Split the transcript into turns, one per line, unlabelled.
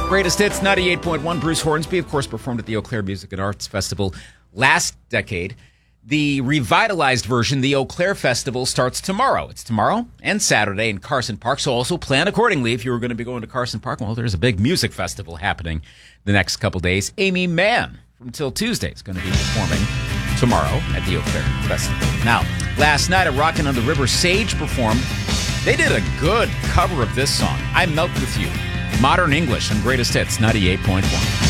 Greatest Hits, 98.1. Bruce Hornsby, of course, performed at the Eau Claire Music and Arts Festival last decade. The revitalized version, the Eau Claire Festival, starts tomorrow. It's tomorrow and Saturday in Carson Park, so also plan accordingly if you were going to be going to Carson Park. Well, there's a big music festival happening the next couple days. Amy Mann from Till Tuesday is going to be performing tomorrow at the Eau Claire Festival. Now, last night at Rockin' on the River, Sage performed. They did a good cover of this song, I Melt With You. Modern English on Greatest Hits, 98.1.